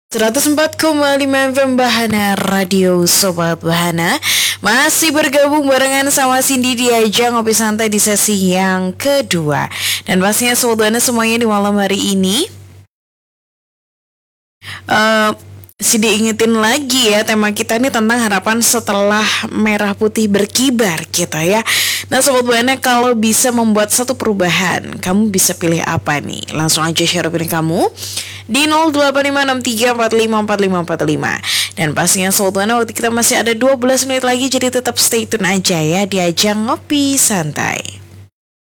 104,5 FM Bahana Radio Sobat Bahana. Masih bergabung barengan sama Cindy di ajang Ngopi Santai di sesi yang kedua. Dan pastinya Sobat Bahana semuanya di malam hari ini Cindy ingetin lagi ya, tema kita ini tentang harapan setelah merah putih berkibar gitu ya. Nah Sobat Buana, kalau bisa membuat satu perubahan, kamu bisa pilih apa nih? Langsung aja share opini kamu di 085634545545. Dan pastinya Sobat Buana, waktu kita masih ada 12 menit lagi, jadi tetap stay tune aja ya di ajang Ngopi Santai.